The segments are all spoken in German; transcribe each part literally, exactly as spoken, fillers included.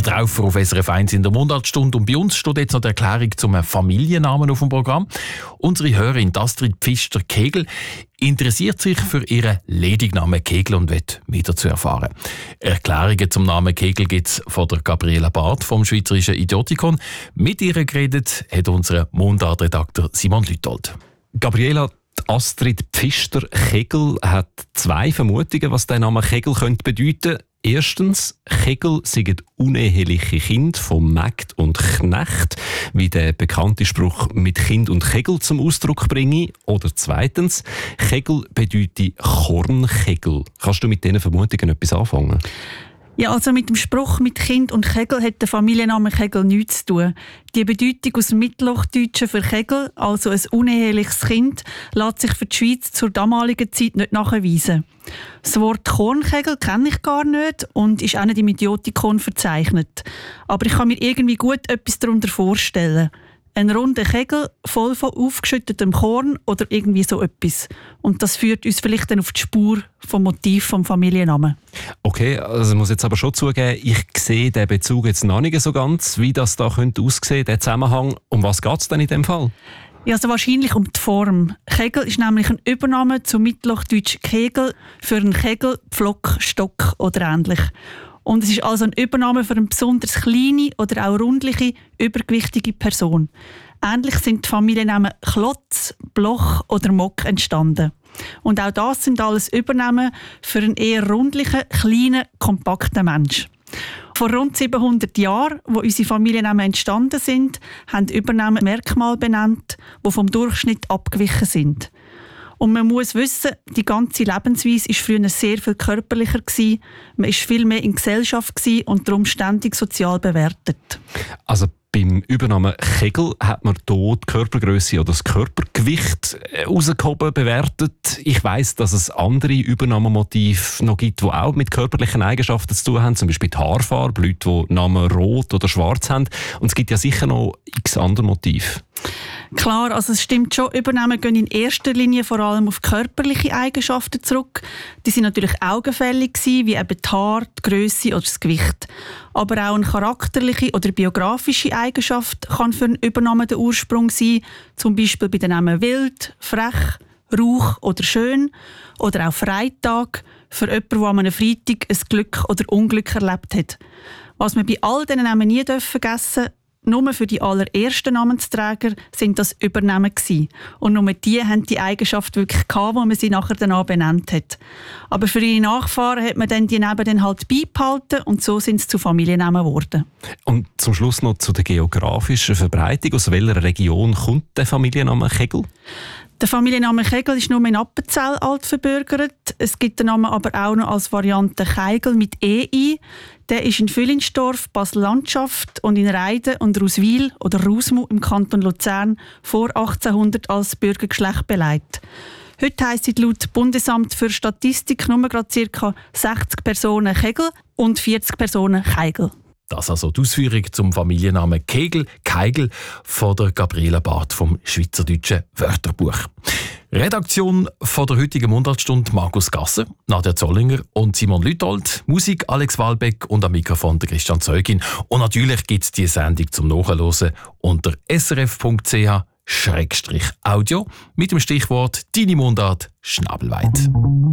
Der Traufer auf S R F eins in der Mundartstunde. Und bei uns steht jetzt noch die Erklärung zum Familiennamen auf dem Programm. Unsere Hörerin Astrid Pfister-Kegel interessiert sich für ihren Ledignamen Kegel und will mehr dazu erfahren. Erklärungen zum Namen Kegel gibt es von der Gabriela Barth vom Schweizerischen Idiotikon. Mit ihr geredet hat unser Mundart-Redakteur Simon Lütold. Gabriela, Astrid Pfister-Kegel hat zwei Vermutungen, was der Name Kegel könnte bedeuten. Erstens, Kegel sind uneheliche Kinder von Mägd und Knecht, wie der bekannte Spruch «mit Kind und Kegel» zum Ausdruck bringe. Oder zweitens, Kegel bedeutet Kornkegel. Kannst du mit diesen Vermutungen etwas anfangen? Ja, also mit dem Spruch «mit Kind und Kegel» hat der Familienname Kegel nichts zu tun. Die Bedeutung aus dem Mittelhochdeutschen für Kegel, also ein uneheliches Kind, lässt sich für die Schweiz zur damaligen Zeit nicht nachweisen. Das Wort Kornkegel kenne ich gar nicht und ist auch nicht im Idiotikon verzeichnet. Aber ich kann mir irgendwie gut etwas darunter vorstellen. Ein runder Kegel voll von aufgeschüttetem Korn oder irgendwie so etwas. Und das führt uns vielleicht dann auf die Spur vom Motiv vom Familiennamen. Okay, also ich muss jetzt aber schon zugeben, ich sehe den Bezug jetzt noch nicht so ganz, wie das da könnte aussehen, der Zusammenhang. Um was geht es denn in dem Fall? Ja, also wahrscheinlich um die Form. Kegel ist nämlich ein Übername zum Mittelhochdeutsch Kegel für einen Kegel, Pflock, Stock oder ähnlich. Und es ist also ein Übername für eine besonders kleine oder auch rundliche, übergewichtige Person. Ähnlich sind die Familiennamen Klotz, Bloch oder Mock entstanden. Und auch das sind alles Übernamen für einen eher rundlichen, kleinen, kompakten Mensch. Vor rund siebenhundert Jahren, wo unsere Familiennamen entstanden sind, haben Übernamen Merkmale benannt, die vom Durchschnitt abgewichen sind. Und man muss wissen, die ganze Lebensweise war früher sehr viel körperlicher. Man war viel mehr in Gesellschaft und darum ständig sozial bewertet. Also beim Übernamen Kegel hat man hier die Körpergröße oder das Körpergewicht herausgehoben, bewertet. Ich weiss, dass es andere Übernahmemotive noch gibt, die auch mit körperlichen Eigenschaften zu tun haben, zum Beispiel die Haarfarbe, Leute, die Namen rot oder schwarz haben. Und es gibt ja sicher noch x andere Motive. Klar, also es stimmt schon, Übernahmen gehen in erster Linie vor allem auf körperliche Eigenschaften zurück. Die sind natürlich augenfällig gewesen, wie eben die Haare, die Grösse oder das Gewicht. Aber auch eine charakterliche oder biografische Eigenschaft kann für einen Übernamen der Ursprung sein, zum Beispiel bei den Namen wild, frech, rauch oder schön oder auch Freitag für jemanden, der an einem Freitag ein Glück oder Unglück erlebt hat. Was wir bei all diesen Namen nie vergessen dürfen, nur für die allerersten Namensträger sind das Übernamen gewesen. Und nur die haben die Eigenschaft wirklich gehabt, wo man sie nachher danach benannt hat. Aber für ihre Nachfahren hat man dann die Namen dann halt beibehalten und so sind es zu Familiennamen geworden. Und zum Schluss noch zu der geografischen Verbreitung. Aus welcher Region kommt der Familienname Kegel? Der Familienname Kegel ist nur in Appenzell altverbürgert. Es gibt den Namen aber auch noch als Variante Keigel mit E ein. Der ist in Füllinsdorf, Basel-Landschaft und in Reiden und Ruswil oder Rusmu im Kanton Luzern vor achtzehnhundert als Bürgergeschlecht beleidigt. Heute heissen laut Bundesamt für Statistik nur gerade ca. sechzig Personen Kegel und vierzig Personen Keigel. Das also die Ausführung zum Familiennamen Kegel, Keigel von der Gabriela Barth vom Schweizerdeutschen Wörterbuch. Redaktion von der heutigen Mundartstunde Markus Gasser, Nadja Zollinger und Simon Lütold, Musik Alex Walbeck und am Mikrofon der Christian Zeugin. Und natürlich gibt es die Sendung zum Nachhören unter srf punkt c h Schrägstrich Audio mit dem Stichwort «Deine Mundart schnabelweit».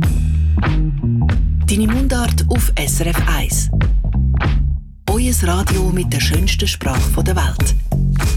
«Deine Mundart» auf S R F eins. Euer Radio mit der schönsten Sprache der Welt.